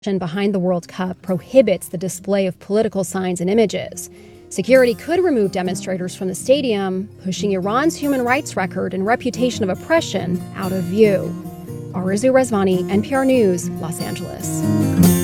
behind the World Cup prohibits the display of political signs and images. Security could remove demonstrators from the stadium, pushing Iran's human rights record and reputation of oppression out of view. Arezou Rezvani, NPR News, Los Angeles.